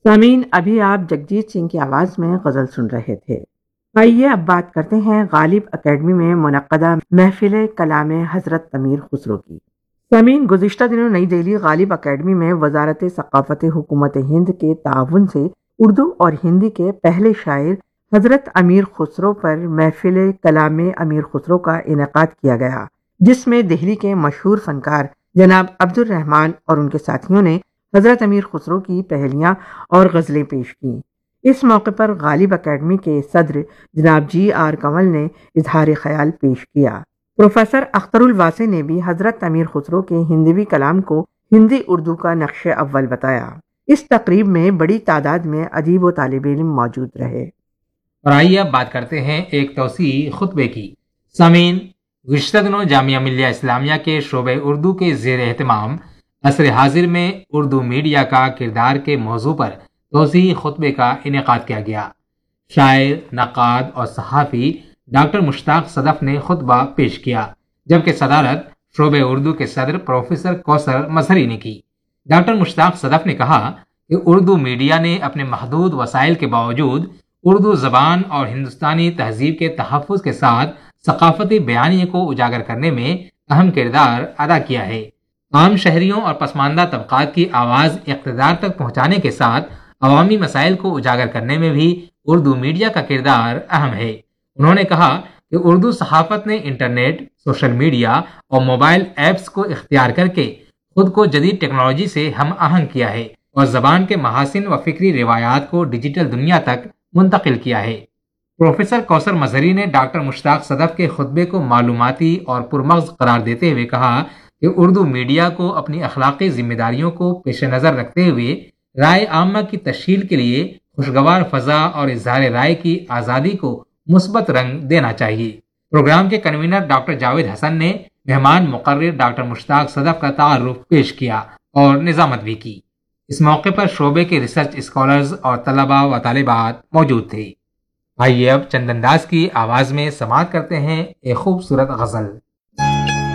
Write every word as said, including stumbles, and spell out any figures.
سامعین، ابھی آپ جگجیت سنگھ کی آواز میں غزل سن رہے تھے۔ آئیے اب بات کرتے ہیں غالب اکیڈمی میں منعقدہ محفل کلام حضرت امیر خسرو کی۔ سامعین، گزشتہ دنوں نئی دہلی غالب اکیڈمی میں وزارت ثقافت حکومت ہند کے تعاون سے اردو اور ہندی کے پہلے شاعر حضرت امیر خسرو پر محفل کلام امیر خسرو کا انعقاد کیا گیا، جس میں دہلی کے مشہور فنکار جناب عبد الرحمان اور ان کے ساتھیوں نے حضرت امیر خسرو کی پہلیاں اور غزلیں پیش کیں۔ اس موقع پر غالب اکیڈمی کے صدر جناب جی آر کنول نے اظہار خیال پیش کیا۔ پروفیسر اختر الواسع نے بھی حضرت امیر خسرو کے ہندوی کلام کو ہندی اردو کا نقش اول بتایا۔ اس تقریب میں بڑی تعداد میں ادیب و طالب علم موجود رہے۔ اور آئیے اب بات کرتے ہیں ایک توسیعی خطبے کی۔ سامعین، گزشتہ دنوں جامعہ ملیہ اسلامیہ کے شعبہ اردو کے زیر اہتمام عصر حاضر میں اردو میڈیا کا کردار کے موضوع پر توسیعی خطبے کا انعقاد کیا گیا۔ شاعر، نقاد اور صحافی ڈاکٹر مشتاق صدف نے خطبہ پیش کیا، جبکہ صدارت شعبہ اردو کے صدر پروفیسر کوثر مظہری نے کی۔ ڈاکٹر مشتاق صدف نے کہا کہ اردو میڈیا نے اپنے محدود وسائل کے باوجود اردو زبان اور ہندوستانی تہذیب کے تحفظ کے ساتھ ثقافتی بیانیے کو اجاگر کرنے میں اہم کردار ادا کیا ہے۔ عام شہریوں اور پسماندہ طبقات کی آواز اقتدار تک پہنچانے کے ساتھ عوامی مسائل کو اجاگر کرنے میں بھی اردو میڈیا کا کردار اہم ہے۔ انہوں نے کہا کہ اردو صحافت نے انٹرنیٹ، سوشل میڈیا اور موبائل ایپس کو اختیار کر کے خود کو جدید ٹیکنالوجی سے ہم آہنگ کیا ہے اور زبان کے محاسن و فکری روایات کو ڈیجیٹل دنیا تک منتقل کیا ہے۔ پروفیسر کوثر مظہری نے ڈاکٹر مشتاق صدف کے خطبے کو معلوماتی اور پرمغز قرار دیتے ہوئے کہا کہ اردو میڈیا کو اپنی اخلاقی ذمہ داریوں کو پیش نظر رکھتے ہوئے رائے عامہ کی تشکیل کے لیے خوشگوار فضا اور اظہار رائے کی آزادی کو مثبت رنگ دینا چاہیے۔ پروگرام کے کنوینر ڈاکٹر جاوید حسن نے مہمان مقرر ڈاکٹر مشتاق صدف کا تعارف پیش کیا اور نظامت بھی کی۔ اس موقع پر شعبے کے ریسرچ اسکالرز اور طلباء و طالبات موجود تھے۔ آئیے اب چندن داس کی آواز میں سماعت کرتے ہیں ایک خوبصورت غزل۔